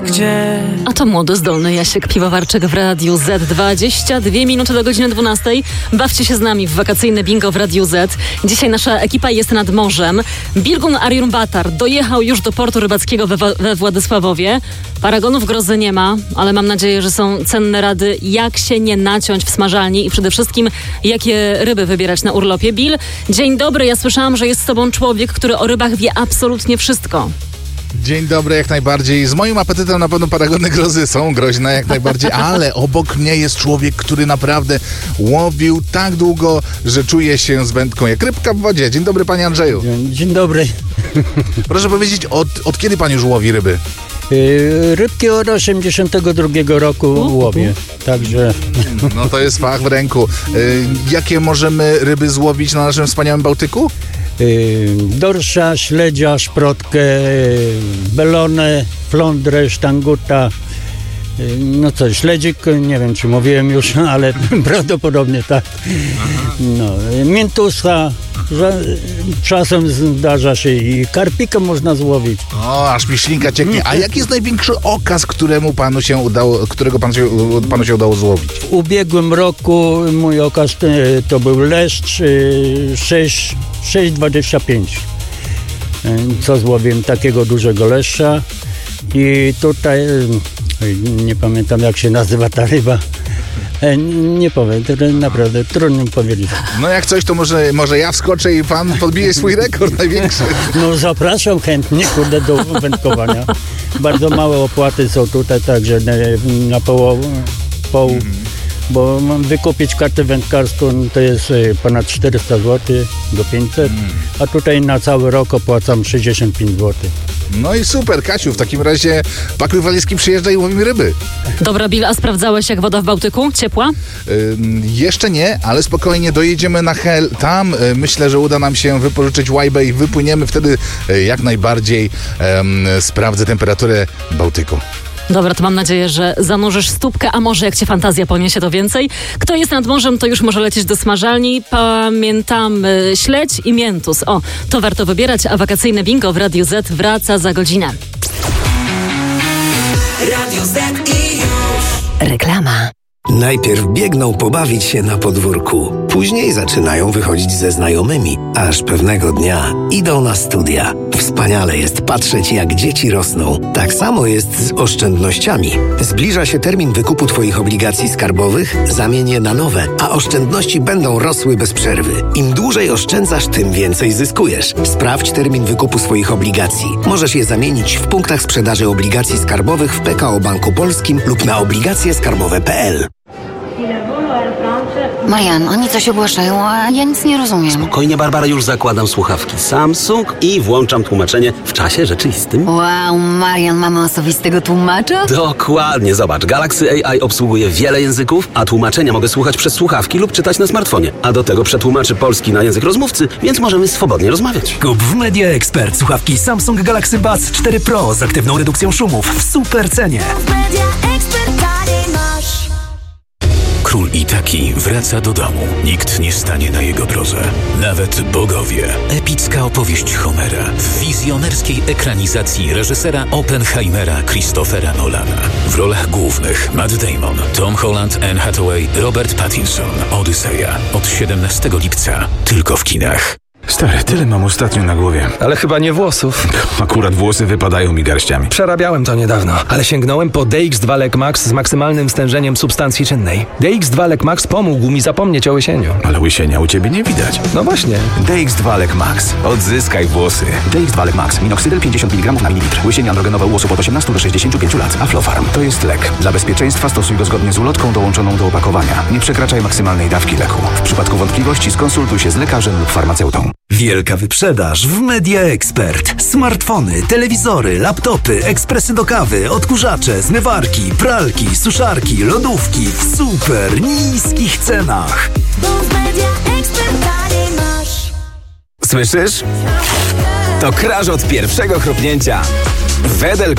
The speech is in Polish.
gdzie. A to młody, zdolny Jasiek Piwowarczyk w Radiu Z. 22 minuty do godziny 12. Bawcie się z nami w wakacyjne bingo w Radiu Z. Dzisiaj nasza ekipa jest nad morzem. Birgun Ariurbatar dojechał już do portu rybackiego we Władysławowie. Paragonów grozy nie ma, ale mam nadzieję, że są cenne rady, jak się nie naciąć w smażalni i przede wszystkim, jakie ryby wybierać na urlopie. Bill, dzień dobry. Ja słyszałam, że jest z tobą człowiek, który o rybach wie absolutnie wszystko. Dzień dobry, jak najbardziej. Z moim apetytem na pewno paragony grozy są groźne jak najbardziej, ale obok mnie jest człowiek, który naprawdę łowił tak długo, że czuje się z wędką jak rybka w wodzie. Dzień dobry, panie Andrzeju. Dzień dobry. Proszę powiedzieć, od kiedy pan już łowi ryby? Rybki od 82 roku łowię, także... No to jest fach w ręku. Jakie możemy ryby złowić na naszym wspaniałym Bałtyku? Dorsza, śledzia, szprotkę, belonę, flądrę, sztanguta. No co, śledzik, nie wiem czy mówiłem już, ale prawdopodobnie tak. No, miętusa, czasem zdarza się i karpika można złowić. O, aż mi ślinka cieknie. A jaki jest największy okaz, którego panu się udało złowić? W ubiegłym roku mój okaz to był leszcz 6,25. Co złowiłem takiego dużego leszcza i tutaj nie pamiętam jak się nazywa ta ryba. Nie powiem, to naprawdę trudno powiedzieć. No jak coś, to może ja wskoczę i pan podbije swój rekord największy. No zapraszam chętnie, do wędkowania. Bardzo małe opłaty są tutaj, także na pół. Bo wykupić kartę wędkarską to jest ponad 400 zł do 500, a tutaj na cały rok opłacam 65 zł. No i super, Kasiu, w takim razie pakuj walizki, przyjeżdżaj i łowimy ryby. Dobra, Bill, a sprawdzałeś jak woda w Bałtyku? Ciepła? Jeszcze nie, ale spokojnie dojedziemy na Hel. Tam myślę, że uda nam się wypożyczyć łajbę i wypłyniemy wtedy jak najbardziej sprawdzę temperaturę Bałtyku. Dobra, to mam nadzieję, że zanurzysz stópkę, a może jak cię fantazja poniesie, to więcej. Kto jest nad morzem, to już może lecieć do smażalni. Pamiętamy śledź i miętus. O, to warto wybierać, a wakacyjne bingo w Radiu Z wraca za godzinę. Radio Z i już. Reklama. Najpierw biegną pobawić się na podwórku, później zaczynają wychodzić ze znajomymi, aż pewnego dnia idą na studia. Wspaniale jest patrzeć, jak dzieci rosną. Tak samo jest z oszczędnościami. Zbliża się termin wykupu Twoich obligacji skarbowych, zamień je na nowe, a oszczędności będą rosły bez przerwy. Im dłużej oszczędzasz, tym więcej zyskujesz. Sprawdź termin wykupu swoich obligacji. Możesz je zamienić w punktach sprzedaży obligacji skarbowych w PKO Banku Polskim lub na obligacjeskarbowe.pl. Marian, oni coś ogłaszają, a ja nic nie rozumiem. Spokojnie, Barbara, już zakładam słuchawki Samsung i włączam tłumaczenie w czasie rzeczywistym. Wow, Marian, mamy osobistego tłumacza? Dokładnie, zobacz, Galaxy AI obsługuje wiele języków, a tłumaczenia mogę słuchać przez słuchawki lub czytać na smartfonie. A do tego przetłumaczy polski na język rozmówcy, więc możemy swobodnie rozmawiać. Kup w Media Expert słuchawki Samsung Galaxy Buds 4 Pro z aktywną redukcją szumów w super cenie. Król Itaki wraca do domu. Nikt nie stanie na jego drodze. Nawet bogowie. Epicka opowieść Homera w wizjonerskiej ekranizacji reżysera Oppenheimera Christophera Nolana. W rolach głównych Matt Damon, Tom Holland, Anne Hathaway, Robert Pattinson. Odyseja. Od 17 lipca. Tylko w kinach. Stary, tyle mam ostatnio na głowie. Ale chyba nie włosów. Akurat włosy wypadają mi garściami. Przerabiałem to niedawno, ale sięgnąłem po DX2 Lec Max z maksymalnym stężeniem substancji czynnej. DX2 Lec Max pomógł mi zapomnieć o łysieniu. Ale łysienia u ciebie nie widać. No właśnie. DX2 Lec Max. Odzyskaj włosy. DX2 Lec Max. Minoxydil 50 mg na mililitr. Łysienie androgenowe u osób od 18 do 65 lat. Aflofarm. To jest lek. Dla bezpieczeństwa stosuj go zgodnie z ulotką dołączoną do opakowania. Nie przekraczaj maksymalnej dawki leku. W przypadku wątpliwości skonsultuj się z lekarzem lub farmaceutą. Wielka wyprzedaż w Media Expert. Smartfony, telewizory, laptopy, ekspresy do kawy, odkurzacze, zmywarki, pralki, suszarki, lodówki w super niskich cenach. Bo w Media Expert taniej masz. Słyszysz? To kraż od pierwszego chrupnięcia. Wedel